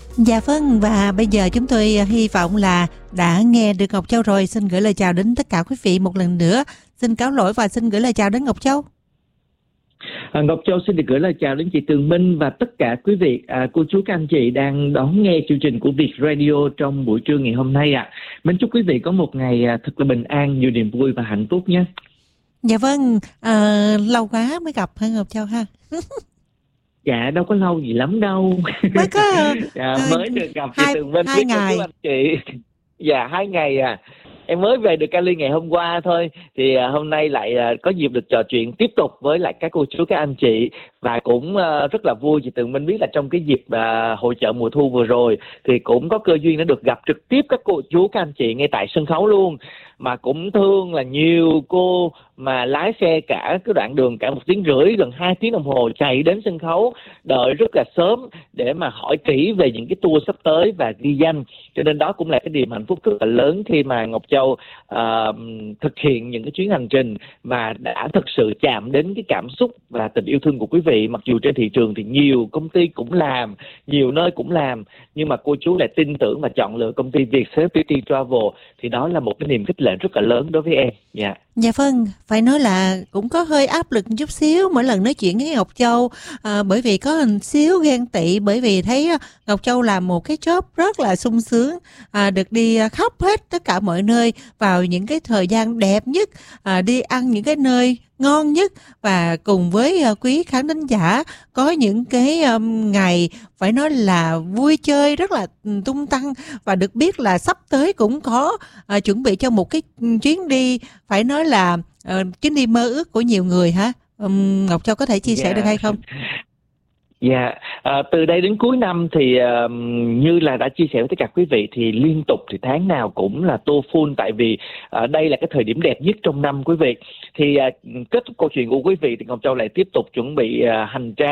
Dạ vâng, và bây giờ chúng tôi hy vọng là đã nghe được Ngọc Châu rồi. Xin gửi lời chào đến tất cả quý vị một lần nữa. Xin cáo lỗi và xin gửi lời chào đến Ngọc Châu. Ngọc Châu xin được gửi lời chào đến chị Tường Minh và tất cả quý vị, cô chú các anh chị đang đón nghe chương trình của Việt Radio trong buổi trưa ngày hôm nay ạ. Mến chúc quý vị có một ngày thật là bình an, nhiều niềm vui và hạnh phúc nhé. Dạ vâng, lâu quá mới gặp hả Ngọc Châu ha? Dạ đâu có lâu gì lắm đâu. Mới có mới được gặp chị Tường Minh hai với cô chú anh chị. Dạ 2 ngày à. Em mới về được Cali ngày hôm qua thôi. Thì hôm nay lại có dịp được trò chuyện tiếp tục với lại các cô chú các anh chị. Và cũng rất là vui. Chị Tường Minh biết là trong cái dịp hội chợ mùa thu vừa rồi thì cũng có cơ duyên đã được gặp trực tiếp các cô chú các anh chị ngay tại sân khấu luôn. Mà cũng thương là nhiều cô mà lái xe cả cái đoạn đường cả 1 tiếng rưỡi, gần 2 tiếng đồng hồ chạy đến sân khấu, đợi rất là sớm để mà hỏi kỹ về những cái tour sắp tới và ghi danh. Cho nên đó cũng là cái niềm hạnh phúc rất là lớn khi mà Ngọc Châu thực hiện những cái chuyến hành trình mà đã thực sự chạm đến cái cảm xúc và tình yêu thương của quý vị. Mặc dù trên thị trường thì nhiều công ty cũng làm, nhiều nơi cũng làm, nhưng mà cô chú lại tin tưởng và chọn lựa công ty Vietcelebrity Travel, thì đó là một cái niềm khích lệ rất là lớn đối với em. Dạ. Dạ vâng, phải nói là cũng có hơi áp lực một chút xíu mỗi lần nói chuyện với Ngọc Châu, bởi vì có một xíu ghen tị, bởi vì thấy Ngọc Châu làm một cái job rất là sung sướng, được đi khắp hết tất cả mọi nơi vào những cái thời gian đẹp nhất, đi ăn những cái nơi ngon nhất, và cùng với quý khán thính giả có những cái ngày phải nói là vui chơi rất là tung tăng. Và được biết là sắp tới cũng có chuẩn bị cho một cái chuyến đi, phải nói là chuyến đi mơ ước của nhiều người hả? Ngọc Châu có thể chia sẻ được hay không? Dạ, từ đây đến cuối năm thì như là đã chia sẻ với tất cả quý vị thì liên tục thì tháng nào cũng là tour full, tại vì đây là cái thời điểm đẹp nhất trong năm quý vị. Thì kết thúc câu chuyện của quý vị thì Ngọc Châu lại tiếp tục chuẩn bị hành trang